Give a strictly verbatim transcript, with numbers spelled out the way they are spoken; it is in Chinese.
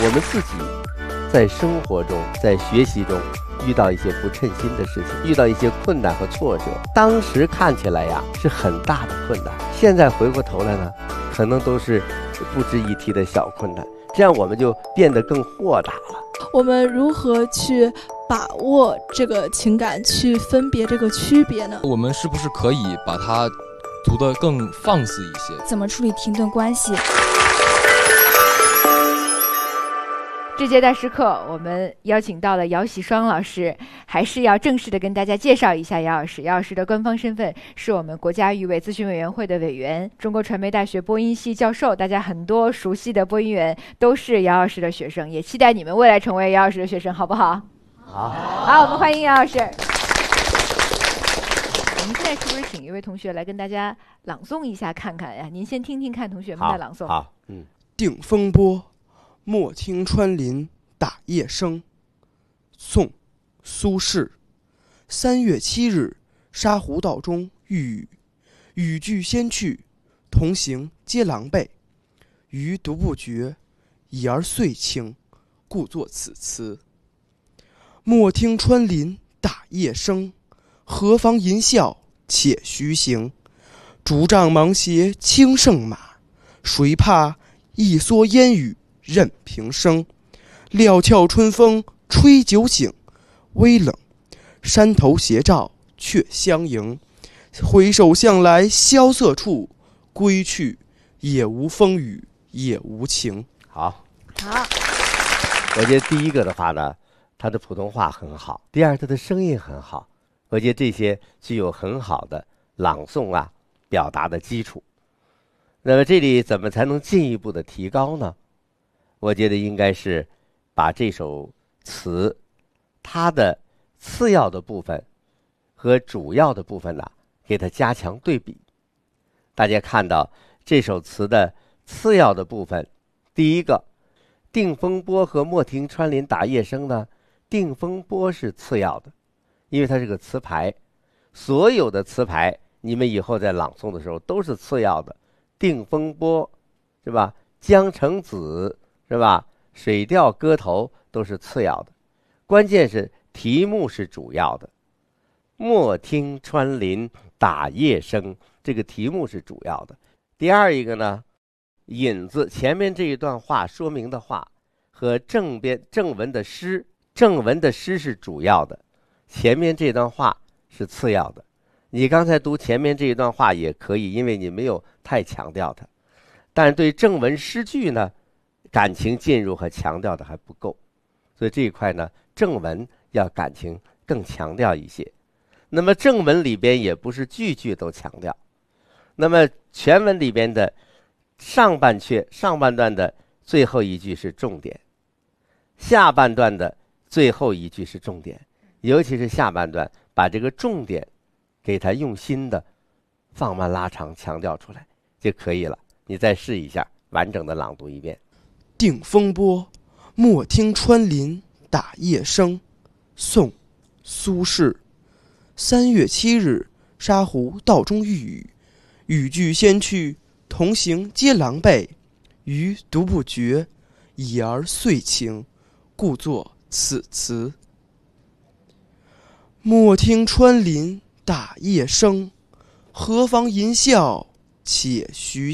我们自己在生活中，在学习中遇到一些不称心的事情，遇到一些困难和挫折，当时看起来呀是很大的困难，现在回过头来呢，可能都是不值一提的小困难，这样我们就变得更豁达了。 我们如何去把握这个情感，去分别这个区别呢？ 我们是不是可以把它读得更放肆一些？ 怎么处理停顿关系？ 这节大师课我们邀请到了姚喜双老师，还是要正式的跟大家介绍一下姚老师。姚老师的官方身份是我们国家语委咨询委员会的委员，中国传媒大学播音系教授，大家很多熟悉的播音员都是姚老师的学生，也期待你们未来成为姚老师的学生，好不好？ 好， 好，我们欢迎姚老师。我们现在是不是请一位同学来跟大家朗诵一下看看呀？您先听听看同学们的朗诵。 好，好嗯。 定风波，莫听穿林打叶声。宋，苏轼。三月七日，沙湖道中遇雨，雨具先去，同行皆狼狈。余独不觉，已而岁清，故作此词。莫听穿林打叶声，何妨吟啸且徐行。竹杖芒鞋轻胜马，谁怕一蓑烟雨任平生。料峭春风吹酒醒，微冷，山头斜照却相迎。回首向来萧瑟处，归去，也无风雨也无晴。 好， 好， 我觉得第一个的话呢，他的普通话很好；第二，他的声音很好。我觉得这些具有很好的朗诵啊表达的基础。那么这里怎么才能进一步的提高呢？我觉得应该是把这首词它的次要的部分和主要的部分呢，给它加强对比。大家看到这首词的次要的部分，第一个定风波和莫听穿林打叶声呢，定风波是次要的，因为它是个词牌，所有的词牌你们以后在朗诵的时候都是次要的。定风波是吧？江城子是吧？水调歌头都是次要的，关键是题目是主要的。莫听穿林打叶声，这个题目是主要的。第二一个呢，引子前面这一段话说明的话和正边正文的诗，正文的诗是主要的，前面这段话是次要的。你刚才读前面这一段话也可以，因为你没有太强调它，但是对正文诗句呢，感情进入和强调的还不够，所以这一块呢，正文要感情更强调一些。那么正文里边也不是句句都强调，那么全文里边的上半阙上半段的最后一句是重点，下半段的最后一句是重点，尤其是下半段把这个重点给它用心的放慢拉长强调出来就可以了。你再试一下完整的朗读一遍。 定风波，莫听穿林打叶声。宋，苏轼。三月七日，沙湖道中遇雨，雨具先去，同行皆狼狈。余独不觉，已而岁清，故作此词。莫听穿林打叶声，何妨吟啸且徐